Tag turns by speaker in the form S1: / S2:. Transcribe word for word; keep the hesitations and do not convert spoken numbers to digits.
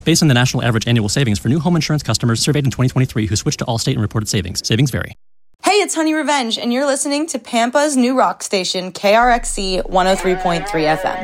S1: Based on the national average annual savings for new home insurance customers surveyed in twenty twenty-three who switched to Allstate and reported savings. Savings vary.
S2: Hey, it's Honey Revenge, and you're listening to Pampa's new rock station, K R X C one oh three point three F M.